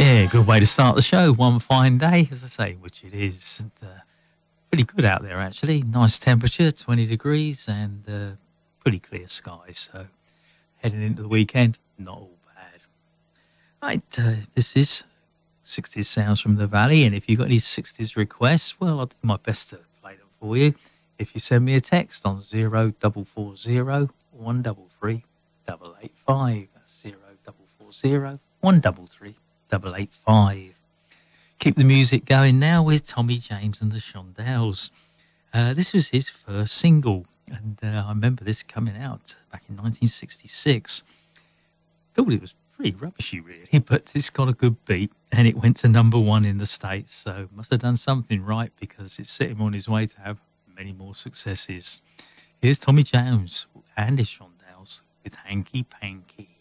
Yeah, good way to start the show. One fine day, as I say, which it is. And, pretty good out there, actually. Nice temperature, 20 degrees, and pretty clear skies. So heading into the weekend, not all bad. Right, this is 60s Sounds from the Valley, and if you've got any 60s requests, well, I'll do my best to play them for you. If you send me a text on 0440 133 885. That's 0440 133 885. Keep the music going now with Tommy James and the Shondells. This was his first single, and I remember this coming out back in 1966. Thought it was pretty rubbishy, really, but it's got a good beat, and it went to #1 in the States, so must have done something right because it set him on his way to have many more successes. Here's Tommy James and his Shondells with Hanky Panky.